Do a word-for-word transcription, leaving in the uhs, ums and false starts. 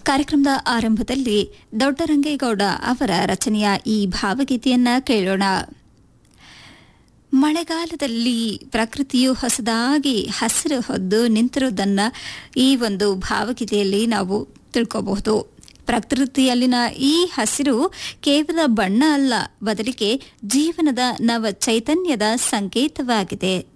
ಕಾರ್ಯಕ್ರಮದ ಆರಂಭದಲ್ಲಿ ದೊಡ್ಡರಂಗೇಗೌಡ ಅವರ ರಚನೆಯ ಈ ಭಾವಗೀತೆಯನ್ನ ಕೇಳೋಣ. ಮಳೆಗಾಲದಲ್ಲಿ ಪ್ರಕೃತಿಯು ಹೊಸದಾಗಿ ಹಸಿರು ಹೊದ್ದು ನಿಂತಿರುವುದನ್ನ ಈ ಒಂದು ಭಾವಗೀತೆಯಲ್ಲಿ ನಾವು ತಿಳ್ಕೋಬಹುದು. ಪ್ರಕೃತಿಯಲ್ಲಿನ ಈ ಹಸಿರು ಕೇವಲ ಬಣ್ಣ ಅಲ್ಲ, ಬದಲಿಗೆ ಜೀವನದ ನವ ಚೈತನ್ಯದ ಸಂಕೇತವಾಗಿದೆ.